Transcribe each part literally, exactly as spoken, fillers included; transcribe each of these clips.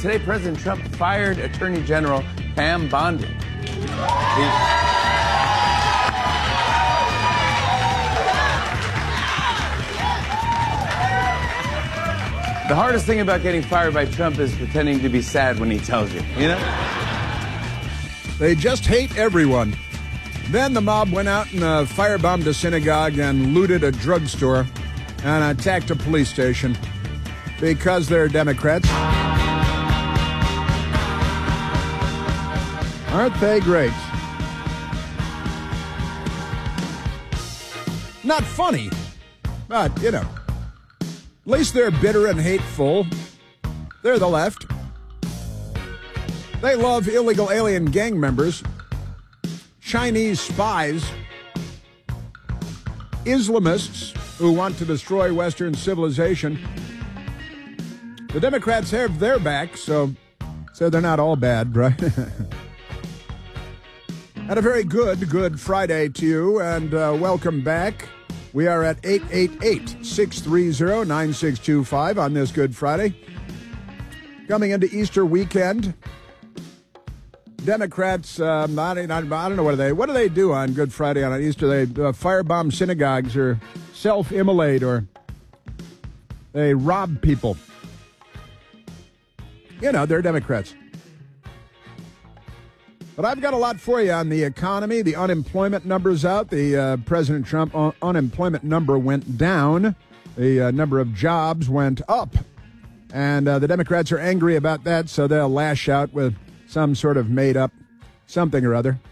today President Trump fired Attorney General Pam Bondi. The- The hardest thing about getting fired by Trump is pretending to be sad when he tells you, you know? They just hate everyone. Then the mob went out and uh, firebombed a synagogue and looted a drugstore and attacked a police station because they're Democrats. Aren't they great? Not funny, but, you know. At least they're bitter and hateful. They're the left. They love illegal alien gang members, Chinese spies, Islamists who want to destroy Western civilization. The Democrats have their back, so, so they're not all bad, right? And a very good, good Friday to you, and uh, welcome back. We are at eight eight eight, six three zero, nine six two five on this Good Friday. Coming into Easter weekend, Democrats, um, I, don't, I don't know what do they, what do they do on Good Friday on Easter? They uh, firebomb synagogues or self-immolate or they rob people. You know, they're Democrats. But I've got a lot for you on the economy. The unemployment number's out. The uh, President Trump un- unemployment number went down. The uh, number of jobs went up. And uh, the Democrats are angry about that, so they'll lash out with some sort of made-up something or other.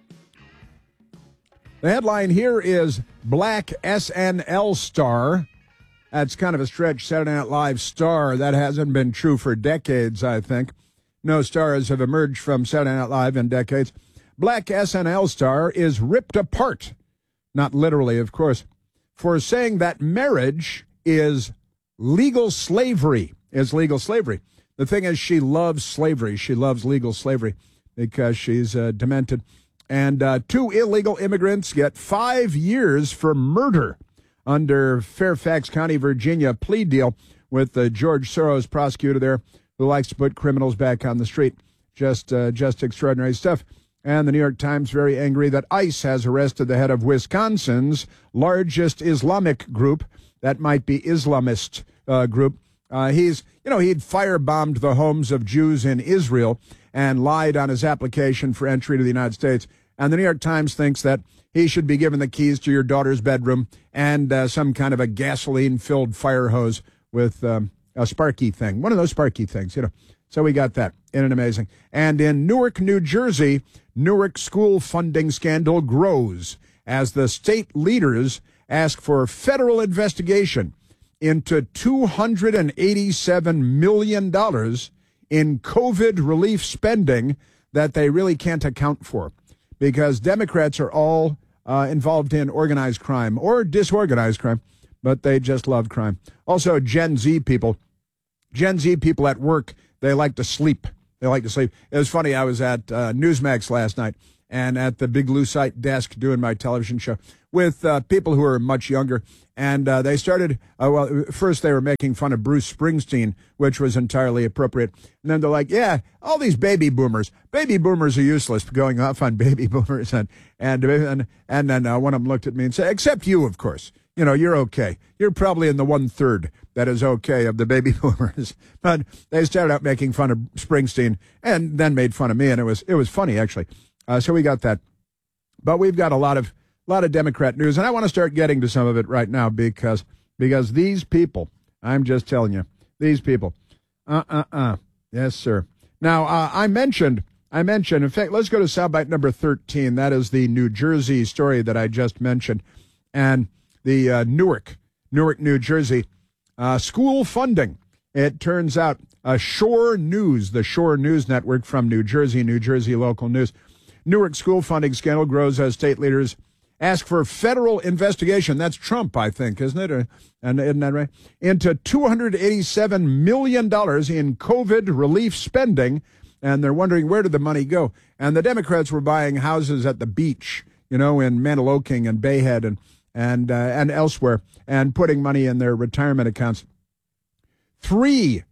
The headline here is Black S N L star. That's kind of a stretch, Saturday Night Live star. That hasn't been true for decades, I think. No stars have emerged from Saturday Night Live in decades. Black S N L star is ripped apart, not literally, of course, for saying that marriage is legal slavery, is legal slavery. The thing is, she loves slavery. She loves legal slavery because she's uh, demented. And uh, two illegal immigrants get five years for murder under Fairfax County, Virginia plea deal with the George Soros prosecutor there, who likes to put criminals back on the street. Just uh, just extraordinary stuff. And the New York Times very angry that ICE has arrested the head of Wisconsin's largest Islamic group. That might be Islamist uh, group. Uh, he's, you know, he'd firebombed the homes of Jews in Israel and lied on his application for entry to the United States. And the New York Times thinks that he should be given the keys to your daughter's bedroom and uh, some kind of a gasoline-filled fire hose with... Um, a sparky thing, one of those sparky things, you know. So we got that. Isn't it amazing? And in Newark, New Jersey, Newark school funding scandal grows as the state leaders ask for federal investigation into two hundred eighty-seven million dollars in COVID relief spending that they really can't account for because Democrats are all uh, involved in organized crime or disorganized crime, but they just love crime. Also, Gen Z people. Gen Z people at work, they like to sleep. They like to sleep. It was funny. I was at uh, Newsmax last night and at the Big Lucite desk doing my television show with uh, people who are much younger. And uh, they started, uh, well, first they were making fun of Bruce Springsteen, which was entirely appropriate. And then they're like, yeah, all these baby boomers. Baby boomers are useless, going off on baby boomers. And and and, and then uh, one of them looked at me and said, except you, of course. You know, you're okay. You're probably in the one-third that is okay of the baby boomers. But they started out making fun of Springsteen and then made fun of me, and it was it was funny, actually. Uh, so we got that. But we've got a lot of lot of Democrat news, and I want to start getting to some of it right now because because these people, I'm just telling you, these people, uh-uh-uh, yes, sir. Now, uh, I mentioned, I mentioned, in fact, let's go to soundbite number thirteen. That is the New Jersey story that I just mentioned. And the uh, Newark, Newark, New Jersey, uh, school funding. It turns out uh, Shore News, the Shore News Network from New Jersey, New Jersey local news. Newark school funding scandal grows as state leaders ask for federal investigation. That's Trump, I think, isn't it? Or, and isn't that right? Into two hundred eighty-seven million dollars in COVID relief spending. And they're wondering, where did the money go? And the Democrats were buying houses at the beach, you know, in Maniloking and Bayhead and and uh, and elsewhere, and putting money in their retirement accounts. Three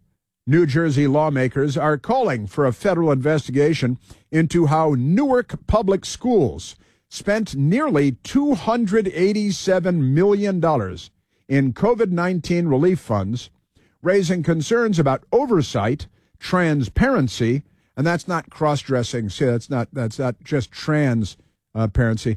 New Jersey lawmakers are calling for a federal investigation into how Newark Public Schools spent nearly two hundred eighty-seven million dollars in COVID nineteen relief funds, raising concerns about oversight, transparency, and that's not cross-dressing. See, that's not that's not just transparency,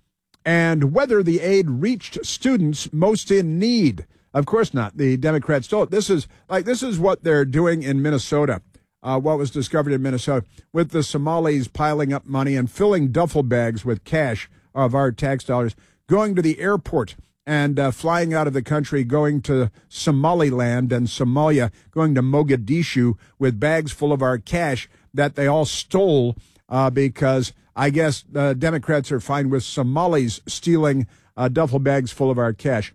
and whether the aid reached students most in need. Of course not. The Democrats stole it. This is like this is what they're doing in Minnesota. Uh, what was discovered in Minnesota with the Somalis piling up money and filling duffel bags with cash of our tax dollars, going to the airport and uh, flying out of the country, going to Somaliland and Somalia, going to Mogadishu with bags full of our cash that they all stole uh, because I guess the Democrats are fine with Somalis stealing uh, duffel bags full of our cash.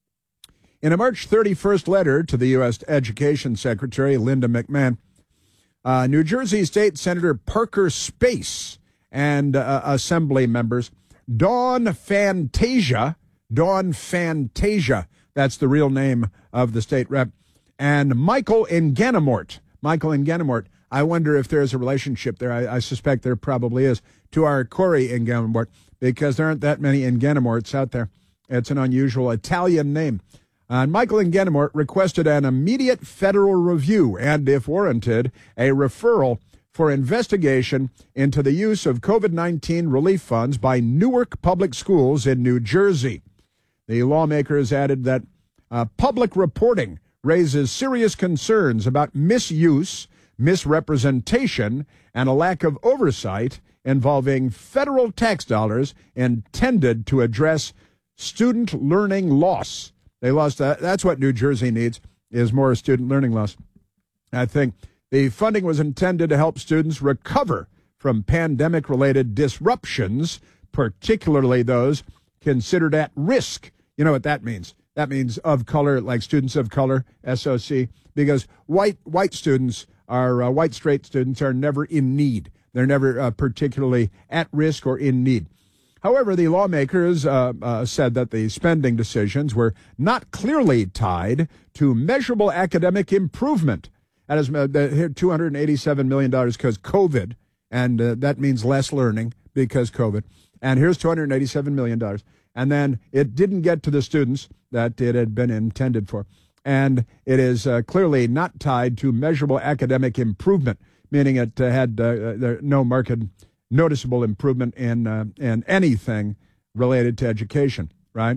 In a March thirty-first letter to the U S Education Secretary, Linda McMahon, uh, New Jersey State Senator Parker Space and uh, Assembly members Dawn Fantasia, Dawn Fantasia, that's the real name of the state rep, and Michael Enganamort. Michael Enganamort, I wonder if there's a relationship there. I, I suspect there probably is, to our Corey Enganamort, because there aren't that many Enganamorts out there. It's an unusual Italian name. Uh, Michael Enganamort requested an immediate federal review and, if warranted, a referral for investigation into the use of COVID nineteen relief funds by Newark Public Schools in New Jersey. The lawmakers added that uh, public reporting raises serious concerns about misuse, misrepresentation, and a lack of oversight involving federal tax dollars intended to address student learning loss. They lost that. That's what New Jersey needs, is more student learning loss. I think the funding was intended to help students recover from pandemic-related disruptions, particularly those considered at risk. You know what that means? That means of color, like students of color, S O C, because white white students are, uh, white straight students are never in need. They're never uh, particularly at risk or in need. However, the lawmakers uh, uh, said that the spending decisions were not clearly tied to measurable academic improvement. That is uh, two hundred eighty-seven million dollars because COVID, and uh, that means less learning because COVID. And here's two hundred eighty-seven million dollars. And then it didn't get to the students that it had been intended for. And it is uh, clearly not tied to measurable academic improvement, meaning it uh, had uh, there, no marked noticeable improvement in uh, in anything related to education, right?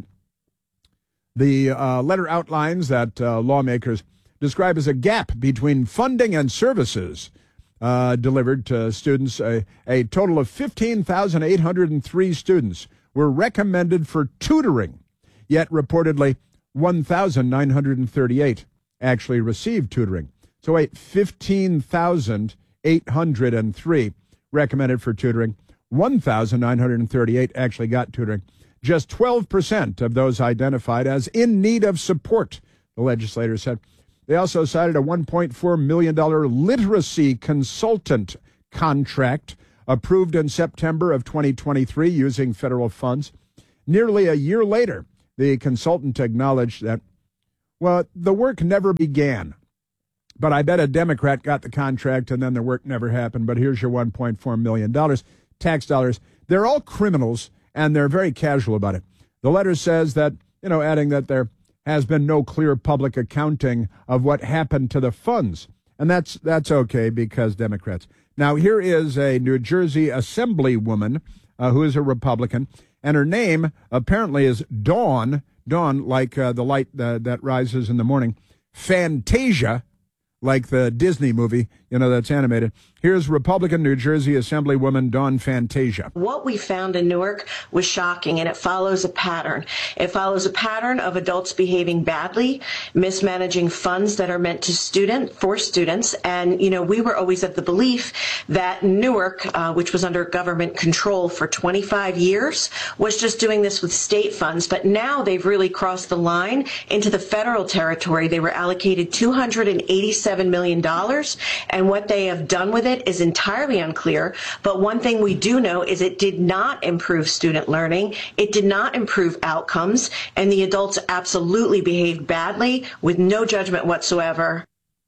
The uh, letter outlines that uh, lawmakers describe as a gap between funding and services uh, delivered to students. A, a total of fifteen thousand eight hundred three students were recommended for tutoring, yet reportedly one thousand nine hundred thirty-eight actually received tutoring. So wait, fifteen thousand eight hundred three recommended for tutoring. one thousand nine hundred thirty-eight actually got tutoring. Just twelve percent of those identified as in need of support, the legislators said. They also cited a one point four million dollars literacy consultant contract approved in September of twenty twenty-three using federal funds. Nearly a year later, the consultant acknowledged that, well, the work never began. But I bet a Democrat got the contract and then the work never happened. But here's your one point four million dollars, tax dollars. They're all criminals, and they're very casual about it. The letter says that, you know, adding that there has been no clear public accounting of what happened to the funds. And that's that's okay because Democrats. Now, here is a New Jersey Assemblywoman uh, who is a Republican, and her name apparently is Dawn, Dawn, like uh, the light uh, that rises in the morning, Fantasia, like the Disney movie, you know, that's animated. Here's Republican New Jersey Assemblywoman Dawn Fantasia. What we found in Newark was shocking, and it follows a pattern. It follows a pattern of adults behaving badly, mismanaging funds that are meant to student for students. And, you know, we were always of the belief that Newark, uh, which was under government control for twenty-five years, was just doing this with state funds. But now they've really crossed the line into the federal territory. They were allocated two hundred eighty-seven million dollars, and what they have done with it is entirely unclear. But one thing we do know is it did not improve student learning. It did not improve outcomes, and the adults absolutely behaved badly with no judgment whatsoever.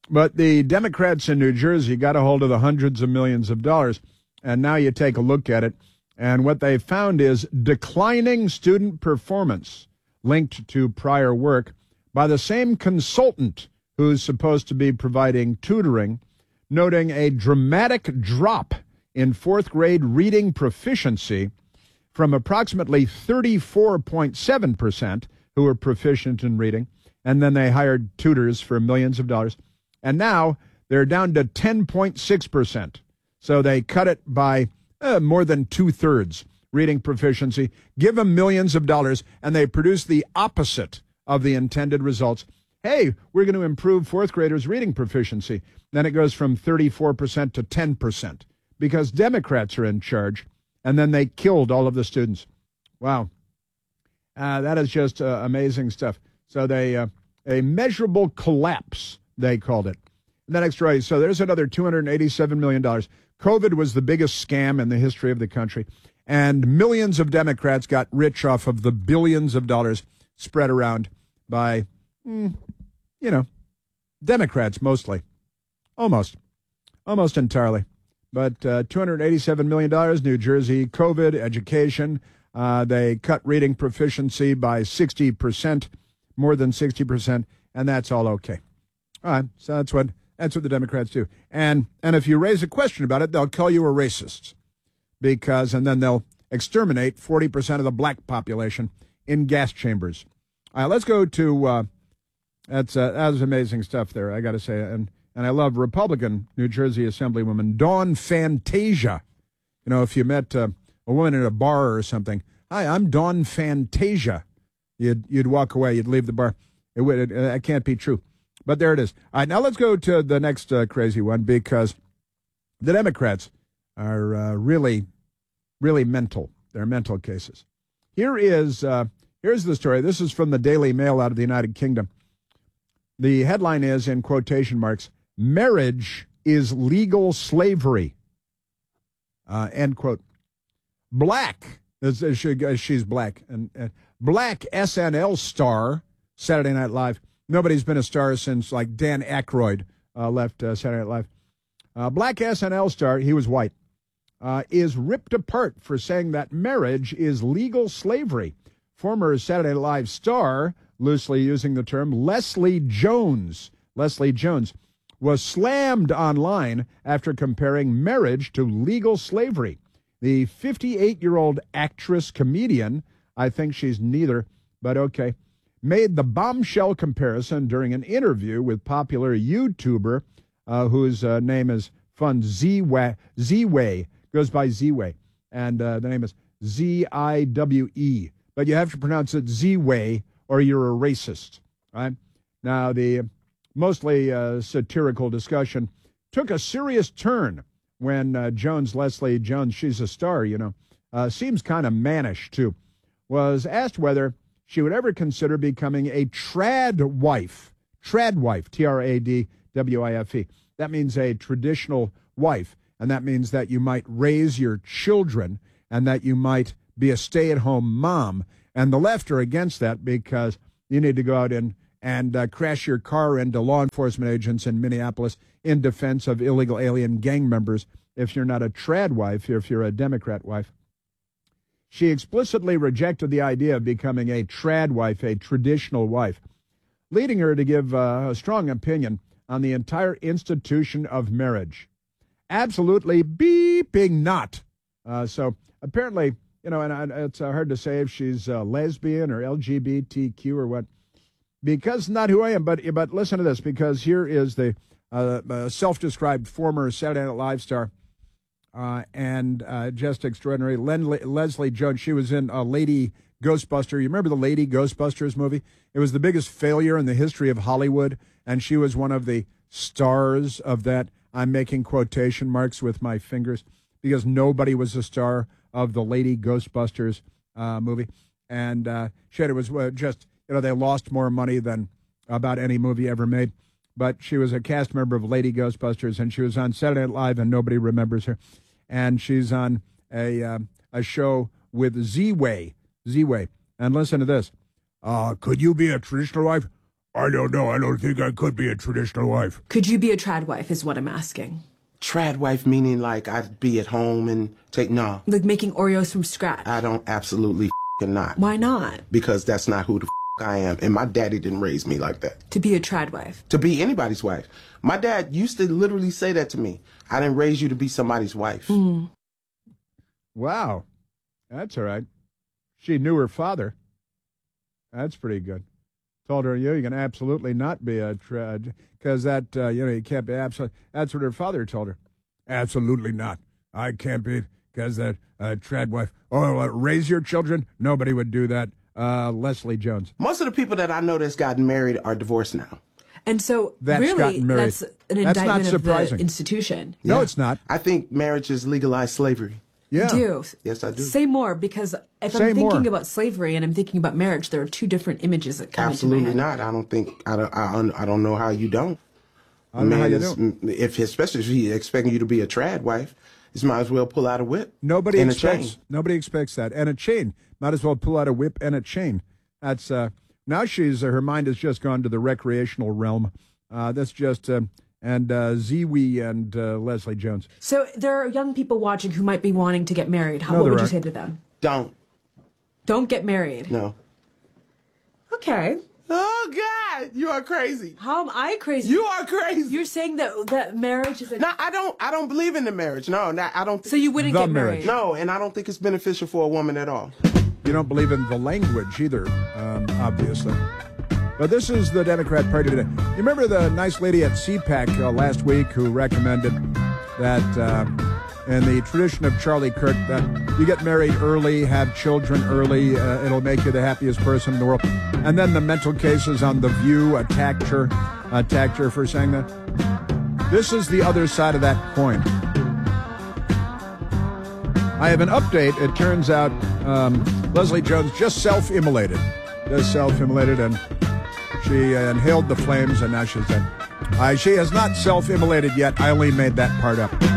But the Democrats in New Jersey got a hold of the hundreds of millions of dollars, and now you take a look at it, and what they found is declining student performance linked to prior work by the same consultant who's supposed to be providing tutoring, noting a dramatic drop in fourth grade reading proficiency from approximately thirty-four point seven percent who were proficient in reading, and then they hired tutors for millions of dollars, and now they're down to ten point six percent. So they cut it by uh, more than two-thirds reading proficiency, give them millions of dollars, and they produce the opposite of the intended results. Hey, we're going to improve fourth graders' reading proficiency. Then it goes from thirty-four percent to ten percent because Democrats are in charge, and then they killed all of the students. Wow. Uh, that is just uh, amazing stuff. So they, uh, a measurable collapse, they called it. The next story, so there's another two hundred eighty-seven million dollars. COVID was the biggest scam in the history of the country, and millions of Democrats got rich off of the billions of dollars spread around by, mm, you know, Democrats mostly. Almost. Almost entirely. But uh, two hundred eighty-seven million dollars, New Jersey, COVID, education. Uh, they cut reading proficiency by sixty percent, more than sixty percent, and that's all okay. All right, so that's what that's what the Democrats do. And and if you raise a question about it, they'll call you a racist, because, and then they'll exterminate forty percent of the black population in gas chambers. All right, let's go to, uh, that's, uh, that was amazing stuff there, I got to say. And, and I love Republican New Jersey Assemblywoman Dawn Fantasia. You know, if you met uh, a woman at a bar or something, hi, I'm Dawn Fantasia, you'd, you'd walk away, you'd leave the bar. It, it, it can't be true. But there it is. All right, now let's go to the next uh, crazy one, because the Democrats are uh, really, really mental. They're mental cases. Here is uh, here's the story. This is from the Daily Mail out of the United Kingdom. The headline is, in quotation marks, "Marriage is legal slavery." Uh, end quote. Black, as, as she, as she's black, and uh, black S N L star, Saturday Night Live. Nobody's been a star since, like, Dan Aykroyd uh, left uh, Saturday Night Live. Uh, black S N L star, he was white, uh, is ripped apart for saying that marriage is legal slavery. Former Saturday Night Live star, loosely using the term, Leslie Jones, Leslie Jones, was slammed online after comparing marriage to legal slavery. The fifty-eight-year-old actress comedian, I think she's neither, but okay, made the bombshell comparison during an interview with popular YouTuber uh, whose uh, name is fun, Z-Way, Z-Way, goes by Z-Way, and uh, the name is Z I W E. But you have to pronounce it Z-Way or you're a racist, right? Now, the mostly uh, satirical discussion took a serious turn when uh, Jones, Leslie Jones, she's a star, you know, uh, seems kind of mannish, too, was asked whether she would ever consider becoming a trad wife. Trad wife, T R A D W I F E. That means a traditional wife, and that means that you might raise your children and that you might be a stay-at-home mom. And the left are against that because you need to go out and, and uh, crash your car into law enforcement agents in Minneapolis in defense of illegal alien gang members if you're not a trad wife, if you're a Democrat wife. She explicitly rejected the idea of becoming a trad wife, a traditional wife, leading her to give uh, a strong opinion on the entire institution of marriage. Absolutely beeping not. Uh, so apparently, you know, and it's uh, hard to say if she's uh, lesbian or L G B T Q or what, because not who I am. But but listen to this, because here is the uh, uh, self-described former Saturday Night Live star. Uh, and uh, just extraordinary. Len- Leslie Jones, she was in uh, Lady Ghostbuster. You remember the Lady Ghostbusters movie? It was the biggest failure in the history of Hollywood, and she was one of the stars of that. I'm making quotation marks with my fingers because nobody was a star of the Lady Ghostbusters uh, movie. And uh, she had, it was uh, just, you know, they lost more money than about any movie ever made. But she was a cast member of Lady Ghostbusters, and she was on Saturday Night Live, and nobody remembers her. And she's on a uh, a show with Z-Way, Z-Way. And listen to this. Uh, could you be a traditional wife? I don't know. I don't think I could be a traditional wife. Could you be a trad wife is what I'm asking. Trad wife meaning like I'd be at home and take, no. Like making Oreos from scratch. I don't absolutely f***ing not. Why not? Because that's not who the f*** I am. And my daddy didn't raise me like that. To be a trad wife. To be anybody's wife. My dad used to literally say that to me. I didn't raise you to be somebody's wife. Mm. Wow. That's all right. She knew her father. That's pretty good. Told her, you, you can absolutely not be a trad, because that, uh, you know, you can't be absolutely. That's what her father told her. Absolutely not. I can't be, because that uh, trad wife. Oh, uh, raise your children? Nobody would do that. Uh, Leslie Jones. Most of the people that I know that's gotten married are divorced now. And so, That's really, gotten married. that's an That's not indictment of surprising. the institution. No, Yeah. it's not. I think marriage is legalized slavery. Yeah. Do. Yes, I do. Say more, because if Say I'm thinking more. about slavery and I'm thinking about marriage, there are two different images that come Absolutely into my head. not. I don't think, I don't, I, un- I don't know how you don't. I don't know how you is- don't. If, especially if he's expecting you to be a trad wife, you might as well pull out a whip. Nobody and a expects. chain. Nobody expects that. And a chain. Might as well pull out a whip and a chain. That's uh. Now she's uh, her mind has just gone to the recreational realm. Uh, that's just uh, and uh, Ziwi and uh, Leslie Jones. So there are young people watching who might be wanting to get married. How, No, what there would you aren't. say to them? Don't. Don't get married. No. Okay. Oh, God. You are crazy. How am I crazy? You are crazy. You're saying that that marriage is a... No, I don't. I don't believe in the marriage. No, not, I don't. So you wouldn't The get marriage. married? No, and I don't think it's beneficial for a woman at all. You don't believe in the language either, um, obviously. But this is the Democrat Party today. You remember the nice lady at C PAC uh, last week who recommended that, uh, in the tradition of Charlie Kirk, that you get married early, have children early, uh, it'll make you the happiest person in the world. And then the mental cases on The View attacked her, attacked her for saying that. This is the other side of that coin. I have an update. It turns out um, Leslie Jones just self-immolated. Just self-immolated, and she uh, inhaled the flames, and now she's dead. Uh, she has not self-immolated yet. I only made that part up.